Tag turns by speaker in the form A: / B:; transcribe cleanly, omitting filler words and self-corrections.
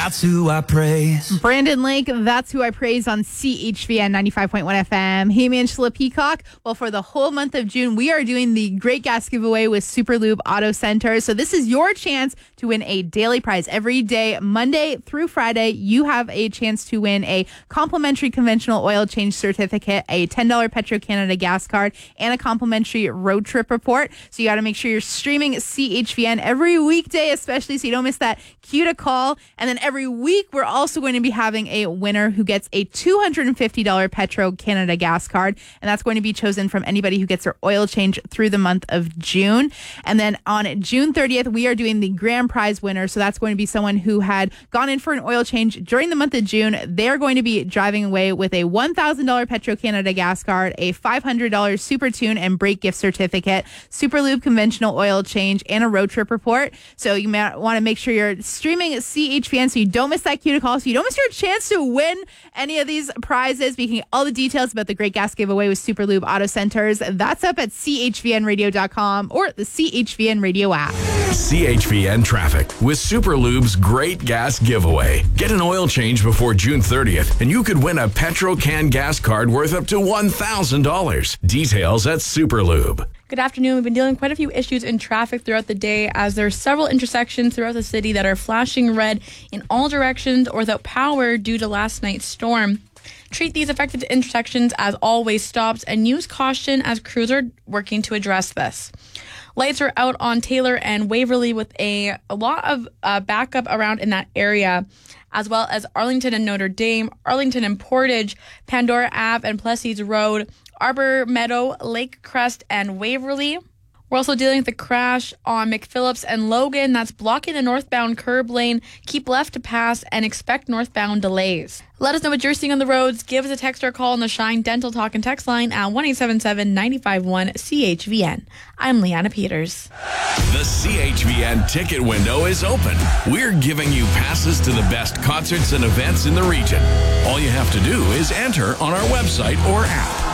A: That's who I praise.
B: Brandon Lake, that's who I praise on CHVN 95.1 FM. Hey, Angela Peacock. Well, for the whole month of June, we are doing the Great Gas Giveaway with Super Lube Auto Center. So this is your chance to win a daily prize. Every day, Monday through Friday, you have a chance to win a complimentary conventional oil change certificate, a $10 Petro-Canada gas card, and a complimentary road trip report. So you got to make sure you're streaming CHVN every weekday, especially so you don't miss that cue to call. And then every week, we're also going to be having a winner who gets a $250 Petro-Canada gas card. And that's going to be chosen from anybody who gets their oil change through the month of June. And then on June 30th, we are doing the grand prize winner. So that's going to be someone who had gone in for an oil change during the month of June. They're going to be driving away with a $1,000 Petro-Canada gas card, a $500 Super Tune and brake gift certificate, Super Lube conventional oil change, and a road trip report. So you might want to make sure you're streaming CHVN so you don't miss that cue to call, so you don't miss your chance to win any of these prizes. We can get all the details about the Great Gas Giveaway with Super Lube Auto Centers. That's up at chvnradio.com or the CHVN Radio app.
C: CHVN Traffic with Super Lube's Great Gas Giveaway. Get an oil change before June 30th, and you could win a Petro-Can gas card worth up to $1,000. Details at Super Lube.
D: Good afternoon. We've been dealing with quite a few issues in traffic throughout the day as there are several intersections throughout the city that are flashing red in all directions or without power due to last night's storm. Treat these affected intersections as always stops and use caution as crews are working to address this. Lights are out on Taylor and Waverly with a lot of backup around in that area, as well as Arlington and Notre Dame, Arlington and Portage, Pandora Ave and Plessis Road, Arbor Meadow, Lake Crest, and Waverly. We're also dealing with the crash on McPhillips and Logan that's blocking the northbound curb lane. Keep left to pass and expect northbound delays. Let us know what you're seeing on the roads. Give us a text or call on the Shine Dental Talk and Text line at 1-877-951-CHVN. I'm Leanna Peters.
C: The CHVN ticket window is open. We're giving you passes to the best concerts and events in the region. All you have to do is enter on our website or app.